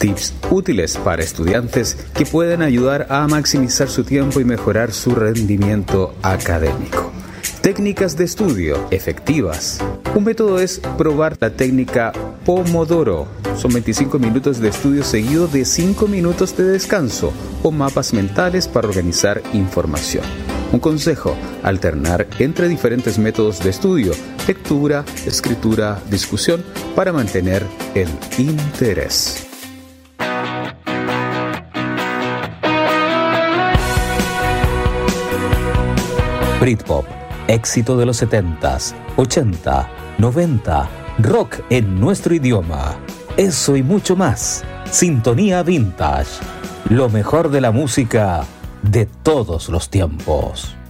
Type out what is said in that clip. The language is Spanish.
Tips útiles para estudiantes que pueden ayudar a maximizar su tiempo y mejorar su rendimiento académico. Técnicas de estudio efectivas. Un método es probar la técnica Pomodoro. Son 25 minutos de estudio seguido de 5 minutos de descanso o mapas mentales para organizar información. Un consejo: alternar entre diferentes métodos de estudio, lectura, escritura, discusión, para mantener el interés. Britpop, éxito de los 70s, 80, 90, rock en nuestro idioma. Eso y mucho más. Sintonía Vintage. Lo mejor de la música de todos los tiempos.